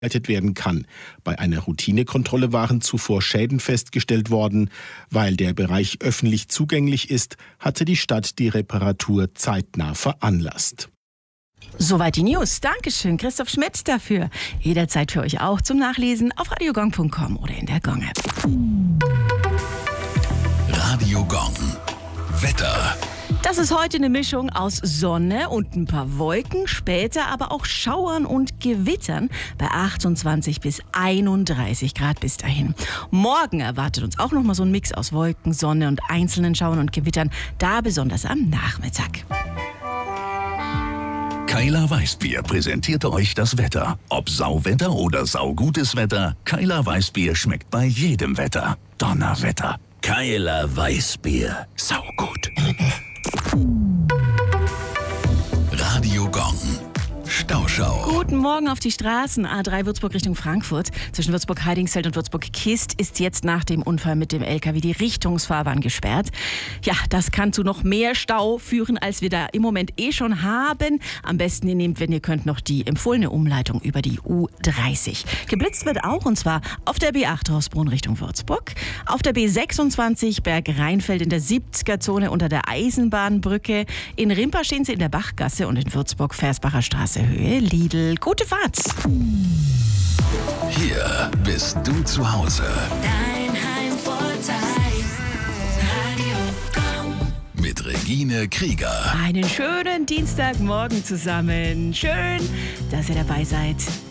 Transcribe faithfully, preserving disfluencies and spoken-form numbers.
werden kann. Bei einer Routinekontrolle waren zuvor Schäden festgestellt worden. Weil der Bereich öffentlich zugänglich ist, hatte die Stadt die Reparatur zeitnah veranlasst. Soweit die News. Dankeschön, Christoph Schmidt, dafür. Jederzeit für euch auch zum Nachlesen auf radiogong punkt com oder in der Gong-App. Radio Gong. Wetter. Das ist heute eine Mischung aus Sonne und ein paar Wolken, später aber auch Schauern und Gewittern bei achtundzwanzig bis einunddreißig Grad bis dahin. Morgen erwartet uns auch noch mal so ein Mix aus Wolken, Sonne und einzelnen Schauern und Gewittern, da besonders am Nachmittag. Keiler Weißbier präsentierte euch das Wetter. Ob Sauwetter oder saugutes Wetter, Keiler Weißbier schmeckt bei jedem Wetter. Donnerwetter. Keiler Weißbier. Saugut. Radio Gong. Stauschau. Guten Morgen auf die Straßen. A drei Würzburg Richtung Frankfurt. Zwischen Würzburg-Heidingsfeld und Würzburg-Kist ist jetzt nach dem Unfall mit dem L K W die Richtungsfahrbahn gesperrt. Ja, das kann zu noch mehr Stau führen, als wir da im Moment eh schon haben. Am besten ihr nehmt, wenn ihr könnt, noch die empfohlene Umleitung über die U dreißig. Geblitzt wird auch, und zwar auf der B acht Hausbrunn Richtung Würzburg, auf der B sechsundzwanzig Berg-Rheinfeld in der siebziger-Zone unter der Eisenbahnbrücke, in Rimpa stehen sie in der Bachgasse und in Würzburg Versbacher Straße Höhe Lidl. Gute Fahrt! Hier bist du zu Hause. Dein Heimvorteil. Radio Gong. Mit Regine Krieger. Einen schönen Dienstagmorgen zusammen. Schön, dass ihr dabei seid.